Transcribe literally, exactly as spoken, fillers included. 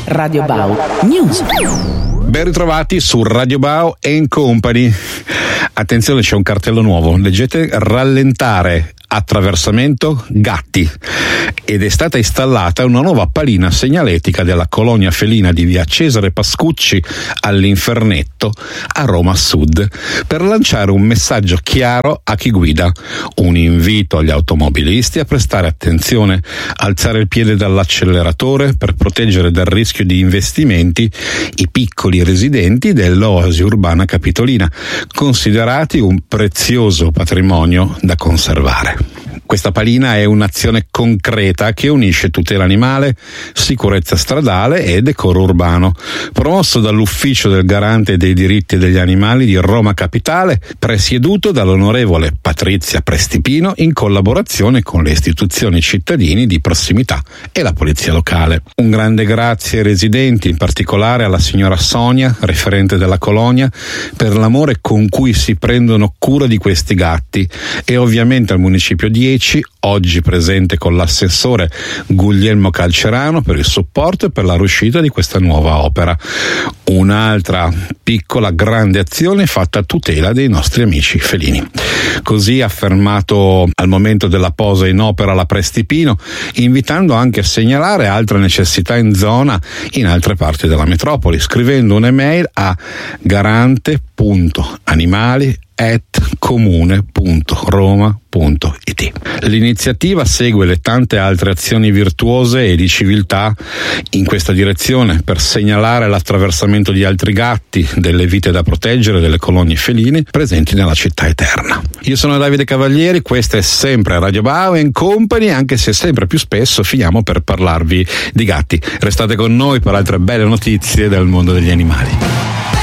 Radio Bao News. Ben ritrovati su Radio Bao and Company. Attenzione, c'è un cartello nuovo. Leggete: rallentare attraversamento gatti, ed è stata installata una nuova palina segnaletica della colonia felina di via Cesare Pascucci all'Infernetto a Roma Sud per lanciare un messaggio chiaro a chi guida, un invito agli automobilisti a prestare attenzione, alzare il piede dall'acceleratore per proteggere dal rischio di investimenti i piccoli residenti dell'oasi urbana capitolina, considerati un prezioso patrimonio da conservare. Questa palina è un'azione concreta che unisce tutela animale, sicurezza stradale e decoro urbano, promosso dall'Ufficio del Garante dei diritti degli animali di Roma Capitale, presieduto dall'onorevole Patrizia Prestipino in collaborazione con le istituzioni cittadini di prossimità e la polizia locale. Un grande grazie ai residenti, in particolare alla signora Sonia, referente della colonia, per l'amore con cui si prendono cura di questi gatti, e ovviamente al Municipio dieci, oggi presente con l'assessore Guglielmo Calcerano, per il supporto e per la riuscita di questa nuova opera. Un'altra piccola grande azione fatta a tutela dei nostri amici felini. Così ha affermato al momento della posa in opera la Prestipino, invitando anche a segnalare altre necessità in zona in altre parti della metropoli, scrivendo un'email a garante punto animali at comune punto roma punto it. L'iniziativa segue le tante altre azioni virtuose e di civiltà in questa direzione per segnalare l'attraversamento di altri gatti, delle vite da proteggere, delle colonie feline presenti nella città eterna. Io sono Davide Cavalieri, questa è sempre Radio Bao and Company, anche se sempre più spesso finiamo per parlarvi di gatti. Restate con noi per altre belle notizie dal mondo degli animali.